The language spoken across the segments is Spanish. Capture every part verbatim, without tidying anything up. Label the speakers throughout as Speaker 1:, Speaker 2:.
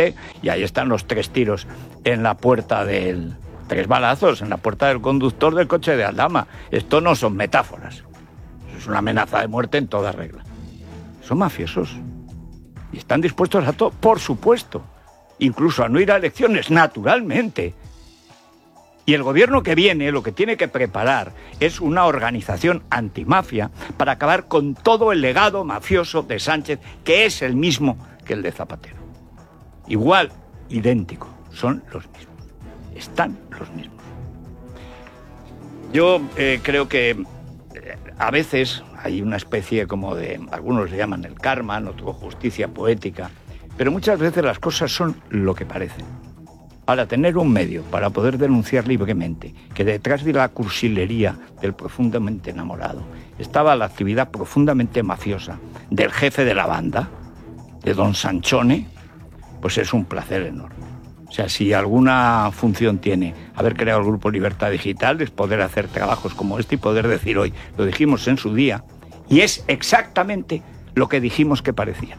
Speaker 1: frente y ahí están los tres tiros en la puerta del... Tres balazos en la puerta del conductor del coche de Aldama. Esto no son metáforas. Es una amenaza de muerte en toda regla. Son mafiosos. Y están dispuestos a todo, por supuesto. Incluso a no ir a elecciones, naturalmente. Y el gobierno que viene lo que tiene que preparar es una organización antimafia para acabar con todo el legado mafioso de Sánchez, que es el mismo que el de Zapatero. Igual, idéntico, son los mismos. Están los mismos. Yo eh, creo que eh, a veces hay una especie como de, algunos le llaman el karma, otros justicia poética, pero muchas veces las cosas son lo que parecen. Para tener un medio para poder denunciar libremente que detrás de la cursilería del profundamente enamorado estaba la actividad profundamente mafiosa del jefe de la banda, de don Sanchone, pues es un placer enorme. O sea, si alguna función tiene haber creado el Grupo Libertad Digital, es poder hacer trabajos como este y poder decir hoy, lo dijimos en su día, y es exactamente lo que dijimos que parecía.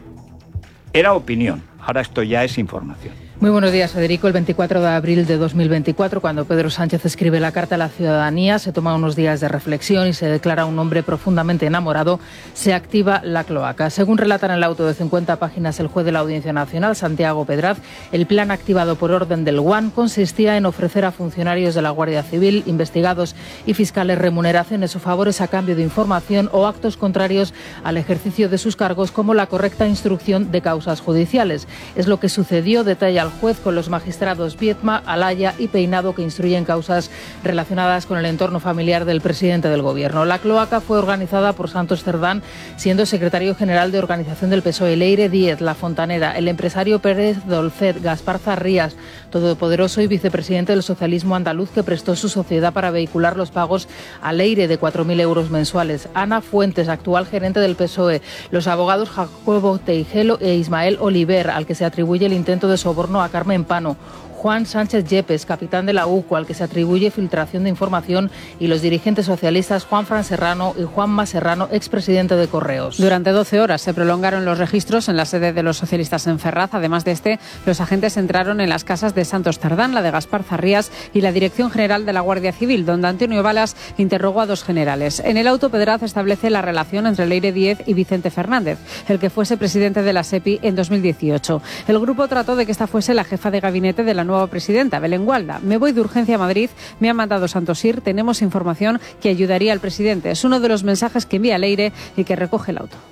Speaker 1: Era opinión, ahora esto ya es información.
Speaker 2: Muy buenos días, Federico. El veinticuatro de abril de dos mil veinticuatro, cuando Pedro Sánchez escribe la carta a la ciudadanía, se toma unos días de reflexión y se declara un hombre profundamente enamorado, se activa la cloaca. Según relata en el auto de cincuenta páginas el juez de la Audiencia Nacional, Santiago Pedraz, el plan activado por orden del Guan consistía en ofrecer a funcionarios de la Guardia Civil, investigados y fiscales remuneraciones o favores a cambio de información o actos contrarios al ejercicio de sus cargos, como la correcta instrucción de causas judiciales. Es lo que sucedió, detalla el juez, con los magistrados Viedma, Alaya y Peinado, que instruyen causas relacionadas con el entorno familiar del presidente del Gobierno. La cloaca fue organizada por Santos Cerdán, siendo secretario general de organización del P S O E, Leire Díez, La Fontanera, el empresario Pérez Dolcet, Gaspar Zarrías, todopoderoso y vicepresidente del socialismo andaluz, que prestó su sociedad para vehicular los pagos a Leire de cuatro mil euros mensuales. Ana Fuentes, actual gerente del P S O E, los abogados Jacobo Teijelo e Ismael Oliver, al que se atribuye el intento de soborno a Carmen Pano, Juan Sánchez Yepes, capitán de la U C O, al que se atribuye filtración de información, y los dirigentes socialistas Juan Fran Serrano y Juanma Serrano, expresidente de Correos.
Speaker 3: Durante doce horas se prolongaron los registros en la sede de los socialistas en Ferraz. Además de este, los agentes entraron en las casas de Santos Cerdán, la de Gaspar Zarrías y la Dirección General de la Guardia Civil, donde Antonio Balas interrogó a dos generales. En el auto, Pedraz establece la relación entre Leire Díez y Vicente Fernández, el que fuese presidente de la SEPI en dos mil dieciocho. El grupo trató de que esta fuese la jefa de gabinete de la nueva presidenta, Belén Gualda. Me voy de urgencia a Madrid, me ha mandado Santos ir, tenemos información que ayudaría al presidente. Es uno de los mensajes que envía Leire y que recoge el auto.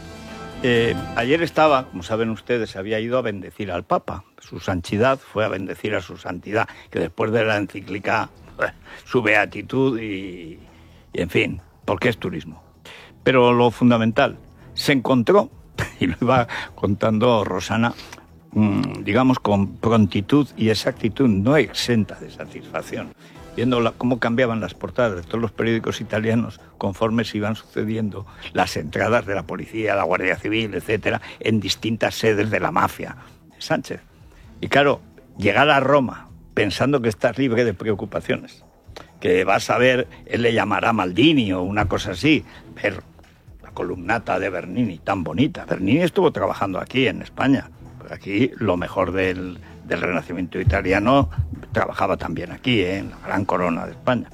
Speaker 1: Eh, ayer estaba, como saben ustedes, había ido a bendecir al Papa. Su santidad fue a bendecir a su santidad, que después de la encíclica, su beatitud y, y en fin, porque es turismo. Pero lo fundamental, se encontró, y lo iba contando Rosana, digamos con prontitud y exactitud, no exenta de satisfacción, viendo la, cómo cambiaban las portadas de todos los periódicos italianos conforme se iban sucediendo las entradas de la policía, la Guardia Civil, etcétera, en distintas sedes de la mafia de Sánchez. Y claro, llegar a Roma pensando que estás libre de preocupaciones, que vas a ver, él le llamará Maldini o una cosa así, ver la columnata de Bernini tan bonita. Bernini estuvo trabajando aquí en España. Aquí lo mejor del, del Renacimiento italiano trabajaba también aquí, ¿eh? En la gran corona de España.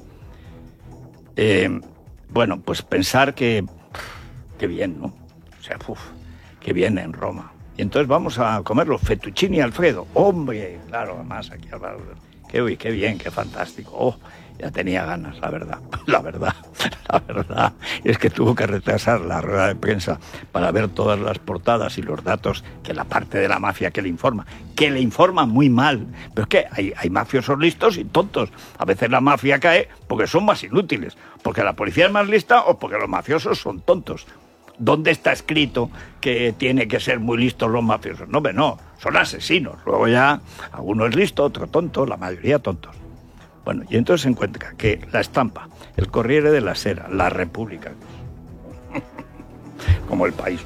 Speaker 1: Eh, bueno, pues pensar que, qué bien, ¿no? O sea, uf, qué bien en Roma. Y entonces vamos a comer los fettuccini Alfredo. Hombre, claro, además aquí al lado. Qué, uy, qué bien, qué fantástico. Oh, ya tenía ganas, la verdad. La verdad, la verdad es que tuvo que retrasar la rueda de prensa para ver todas las portadas y los datos que la parte de la mafia que le informa, que le informa muy mal. Pero es que hay, hay mafiosos listos y tontos. A veces la mafia cae porque son más inútiles, porque la policía es más lista o porque los mafiosos son tontos. ¿Dónde está escrito que tiene que ser muy listos los mafiosos? No, no, son asesinos. Luego ya, alguno es listo, otro tonto, la mayoría tontos. Bueno, y entonces se encuentra que la Estampa, el Corriere della Sera, la República, como El País,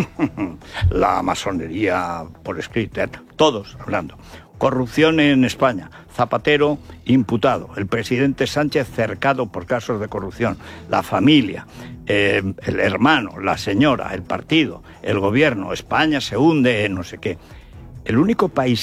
Speaker 1: la masonería por escrito, todos hablando. Corrupción en España, Zapatero imputado, el presidente Sánchez cercado por casos de corrupción, la familia, eh, el hermano, la señora, el partido, el gobierno, España se hunde en no sé qué. El único país